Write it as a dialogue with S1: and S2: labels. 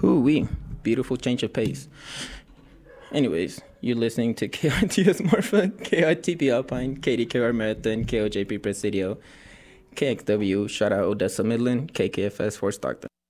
S1: Hoo-wee. Beautiful change of pace. Anyways, you're listening to KRTS Morpha, KRTP Alpine, KDKR Marathon, KOJP Presidio, KXW, shout out Odessa Midland, KKFS for Stockton.